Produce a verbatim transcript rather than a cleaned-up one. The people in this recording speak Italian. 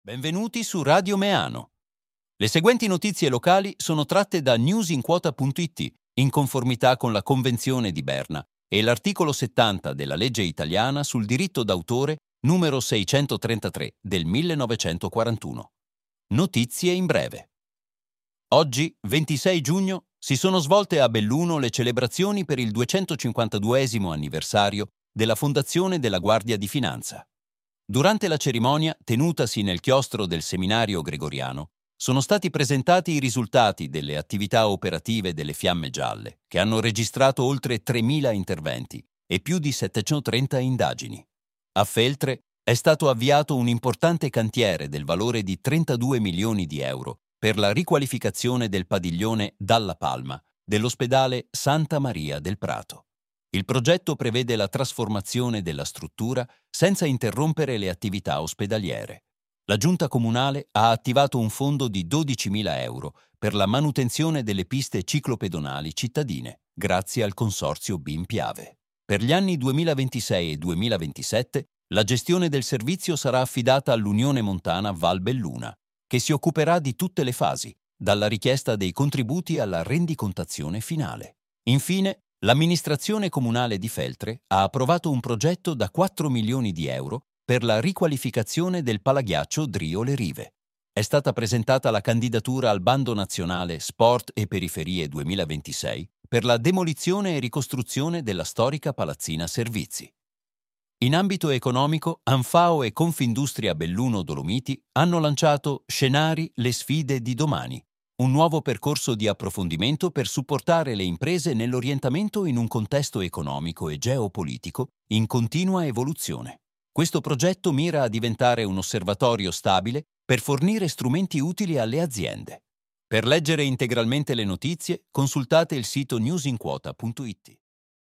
Benvenuti su Radio Meano. Le seguenti notizie locali sono tratte da newsinquota punto it in conformità con la Convenzione di Berna e l'articolo settanta della legge italiana sul diritto d'autore numero seicentotrentatré del millenovecentoquarantuno. Notizie in breve. Oggi, ventisei giugno, si sono svolte a Belluno le celebrazioni per il duecentocinquantaduesimo anniversario della fondazione della Guardia di Finanza. Durante la cerimonia, tenutasi nel chiostro del Seminario Gregoriano, sono stati presentati i risultati delle attività operative delle Fiamme Gialle, che hanno registrato oltre tremila interventi e più di settecentotrenta indagini. A Feltre è stato avviato un importante cantiere del valore di trentadue milioni di euro per la riqualificazione del padiglione Dalla Palma dell'ospedale Santa Maria del Prato. Il progetto prevede la trasformazione della struttura senza interrompere le attività ospedaliere. La Giunta Comunale ha attivato un fondo di dodicimila euro per la manutenzione delle piste ciclopedonali cittadine, grazie al consorzio B I M Piave. Per gli anni duemilaventisei e duemilaventisette la gestione del servizio sarà affidata all'Unione Montana Val Belluna, che si occuperà di tutte le fasi, dalla richiesta dei contributi alla rendicontazione finale. Infine, l'amministrazione comunale di Feltre ha approvato un progetto da quattro milioni di euro per la riqualificazione del palaghiaccio Drio Le Rive. È stata presentata la candidatura al bando nazionale Sport e Periferie duemilaventisei per la demolizione e ricostruzione della storica palazzina Servizi. In ambito economico, Anfao e Confindustria Belluno Dolomiti hanno lanciato Scenari, le sfide di domani, un nuovo percorso di approfondimento per supportare le imprese nell'orientamento in un contesto economico e geopolitico in continua evoluzione. Questo progetto mira a diventare un osservatorio stabile per fornire strumenti utili alle aziende. Per leggere integralmente le notizie, consultate il sito newsinquota punto it.